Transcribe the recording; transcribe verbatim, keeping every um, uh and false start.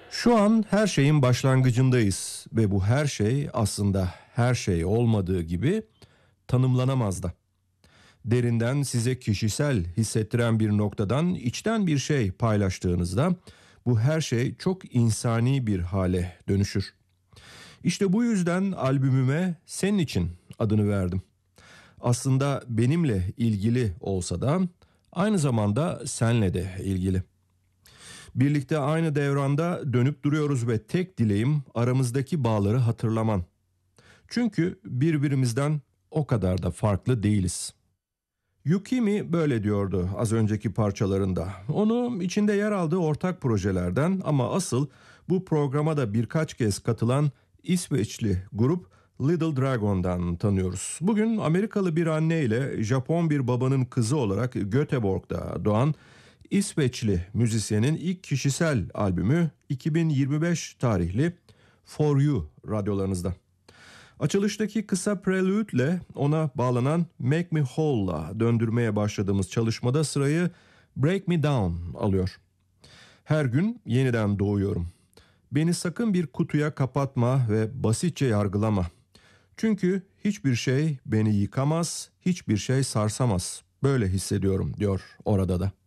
Şu an her şeyin başlangıcındayız ve bu her şey aslında her şey olmadığı gibi tanımlanamaz da. Derinden size kişisel hissettiren bir noktadan içten bir şey paylaştığınızda bu her şey çok insani bir hale dönüşür. İşte bu yüzden albümüme Senin için adını verdim. Aslında benimle ilgili olsa da aynı zamanda senle de ilgili. Birlikte aynı devranda dönüp duruyoruz ve tek dileğim aramızdaki bağları hatırlaman. Çünkü birbirimizden o kadar da farklı değiliz. Yukimi böyle diyordu az önceki parçalarında. Onu içinde yer aldığı ortak projelerden ama asıl bu programa da birkaç kez katılan İsveçli grup Little Dragon'dan tanıyoruz. Bugün Amerikalı bir anne ile Japon bir babanın kızı olarak Göteborg'da doğan İsveçli müzisyenin ilk kişisel albümü iki bin yirmi beş tarihli For You radyolarınızda. Açılıştaki kısa prelude'le ona bağlanan Make Me Whole'la döndürmeye başladığımız çalışmada sırayı Break Me Down alıyor. Her gün yeniden doğuyorum. Beni sakın bir kutuya kapatma ve basitçe yargılama. Çünkü hiçbir şey beni yıkamaz, hiçbir şey sarsamaz. Böyle hissediyorum diyor orada da.